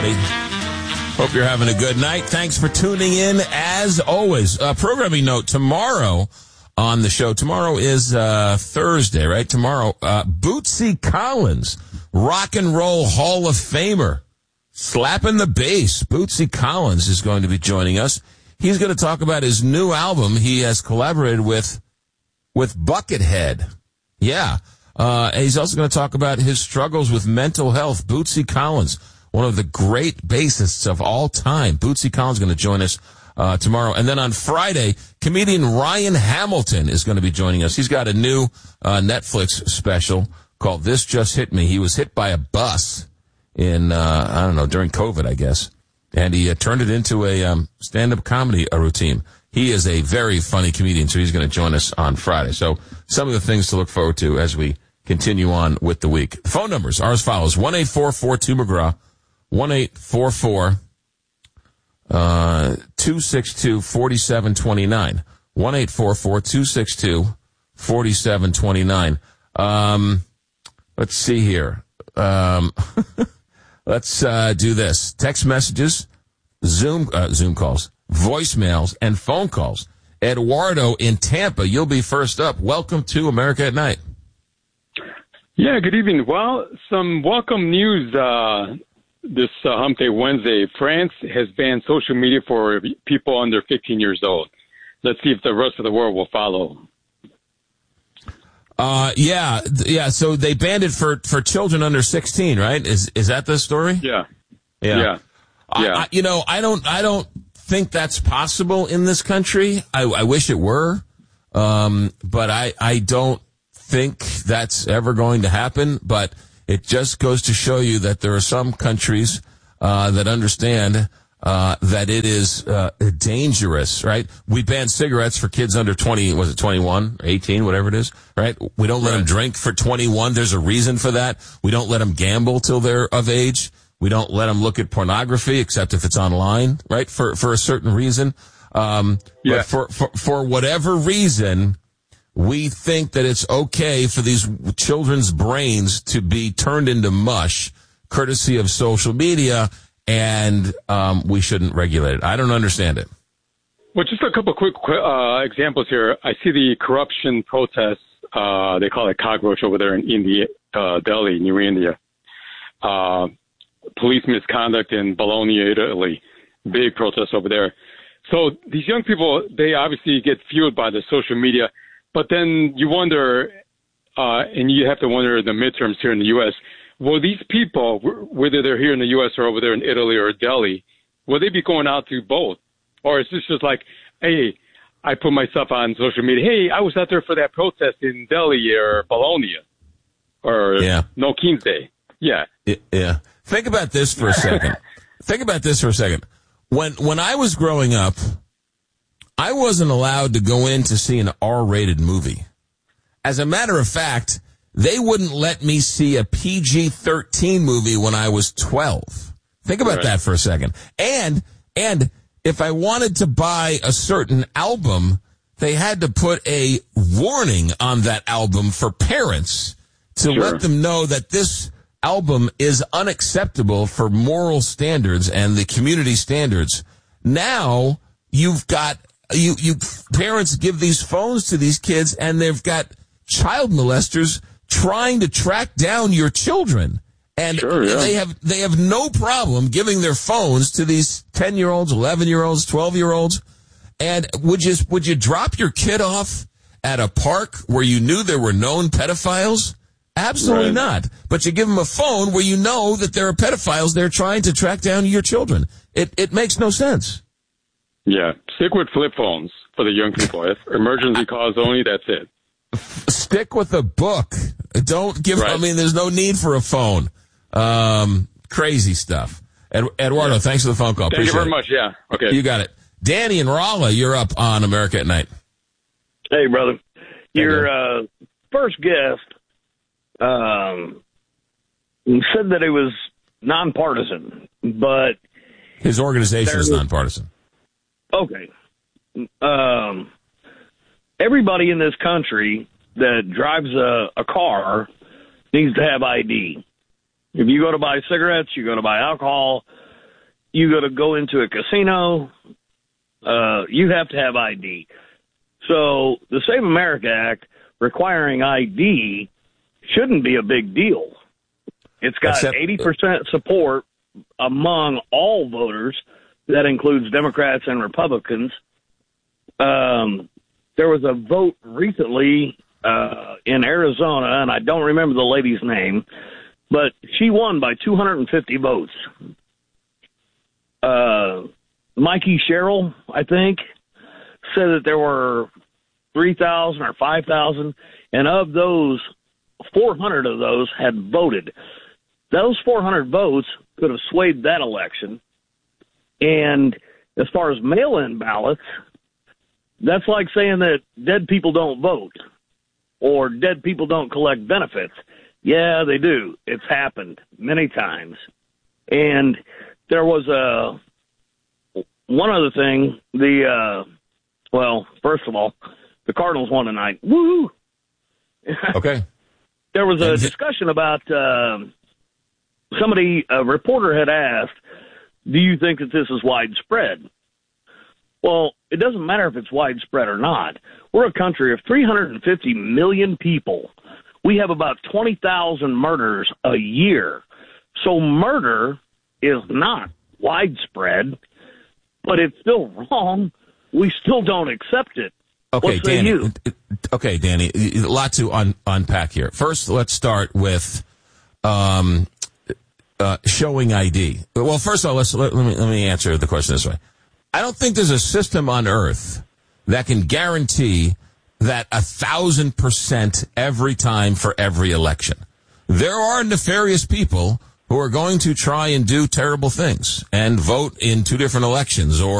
everybody. Hope you're having a good night. Thanks for tuning in, as always. Programming note, tomorrow on the show, tomorrow is Thursday, right? Tomorrow, Bootsy Collins, Rock and Roll Hall of Famer, slapping the bass. Bootsy Collins is going to be joining us. He's going to talk about his new album. He has collaborated with Buckethead. Yeah. He's also going to talk about his struggles with mental health. Bootsy Collins, one of the great bassists of all time. Bootsy Collins is going to join us tomorrow. And then on Friday, comedian Ryan Hamilton is going to be joining us. He's got a new Netflix special called This Just Hit Me. He was hit by a bus during COVID, I guess. And he turned it into a stand-up comedy routine. He is a very funny comedian, so he's going to join us on Friday. So some of the things to look forward to as we continue on with the week. The phone numbers are as follows: 1-844-2McGraw, 1-844-262-4729, 1-844-262-4729. Let's see here. Let's do this. Text messages, Zoom calls, voicemails, and phone calls. Eduardo in Tampa, you'll be first up. Welcome to America at Night. Yeah, good evening. Well, some welcome news this Hump Day Wednesday. France has banned social media for people under 15 years old. Let's see if the rest of the world will follow. Yeah. So they banned it for children under 16, right? Is that the story? Yeah. I don't think that's possible in this country. I wish it were. But I don't think that's ever going to happen. But it just goes to show you that there are some countries, that understand, that it is, dangerous, right? We banned cigarettes for kids under 20, was it 21, 18, whatever it is, right? We don't let them drink for 21. There's a reason for that. We don't let them gamble till they're of age. We don't let them look at pornography except if it's online, right? For a certain reason. But for whatever reason, we think that it's okay for these children's brains to be turned into mush, courtesy of social media, and we shouldn't regulate it. I don't understand it. Well, just a couple quick examples here. I see the corruption protests. They call it cockroach over there in India, Delhi, New India. Police misconduct in Bologna, Italy. Big protests over there. So these young people, they obviously get fueled by the social media. But then you wonder, and you have to wonder in the midterms here in the U.S., will these people, whether they're here in the U.S. or over there in Italy or Delhi, will they be going out to both? Or is this just like, hey, I put myself on social media, hey, I was out there for that protest in Delhi or Bologna or No King's Day. Yeah. Yeah. Think about this for a second. When I was growing up, I wasn't allowed to go in to see an R-rated movie. As a matter of fact, they wouldn't let me see a PG-13 movie when I was 12. Think about that for a second. And if I wanted to buy a certain album, they had to put a warning on that album for parents to let them know that this album is unacceptable for moral standards and the community standards. Now you've got you parents give these phones to these kids, and they've got child molesters trying to track down your children. And they have no problem giving their phones to these 10-year-olds, 11-year-olds, 12-year-olds. And would you drop your kid off at a park where you knew there were known pedophiles? Absolutely not. But you give them a phone where you know that there are pedophiles there trying to track down your children. It makes no sense. Yeah. Stick with flip phones for the young people. If emergency calls only, that's it. Stick with a book. Don't give, I mean, there's no need for a phone. Crazy stuff. Eduardo, thanks for the phone call. Thank you very much. Yeah. Okay. You got it. Danny and Rolla, you're up on America at Night. Hey, brother. Your first guest said that it was nonpartisan, but his organization is nonpartisan. Okay. Everybody in this country that drives a car needs to have ID. If you go to buy cigarettes, you go to buy alcohol, you got to go into a casino, you have to have ID. So the Save America Act requiring ID shouldn't be a big deal. It's got 80% support among all voters. That includes Democrats and Republicans. There was a vote recently in Arizona, and I don't remember the lady's name, but she won by 250 votes. Mikey Sherrill, I think, said that there were 3,000 or 5,000, and of those, 400 of those had voted. Those 400 votes could have swayed that election. And as far as mail-in ballots, that's like saying that dead people don't vote or dead people don't collect benefits. Yeah, they do. It's happened many times. And there was one other thing. First of all, the Cardinals won tonight. Woo! Okay. There was a discussion about a reporter had asked, do you think that this is widespread? Well, it doesn't matter if it's widespread or not. We're a country of 350 million people. We have about 20,000 murders a year. So murder is not widespread, but it's still wrong. We still don't accept it. Okay, Danny. Okay, Danny. A lot to unpack here. First, let's start with showing ID. Well, first of all, let me answer the question this way. I don't think there's a system on Earth that can guarantee that 1,000% every time for every election. There are nefarious people who are going to try and do terrible things and vote in two different elections or